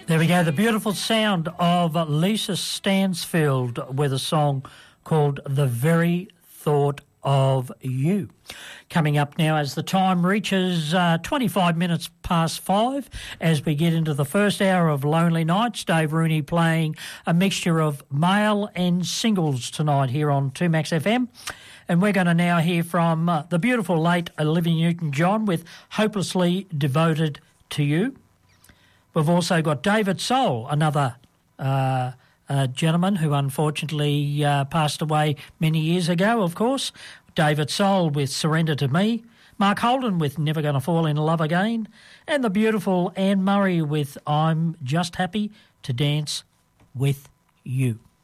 There we go, the beautiful sound of Lisa Stansfield with a song called The Very Thought of You. Coming up now as the time reaches 25 minutes past 5 as we get into the first hour of Lonely Nights. Dave Rooney playing a mixture of male and singles tonight here on 2Max FM. And we're going to now hear from the beautiful late Olivia Newton-John with Hopelessly Devoted to You. We've also got David Soul, another gentleman who unfortunately passed away many years ago, of course. David Soul with Surrender to Me. Mark Holden with Never Gonna Fall in Love Again. And the beautiful Anne Murray with I'm Just Happy to Dance with You.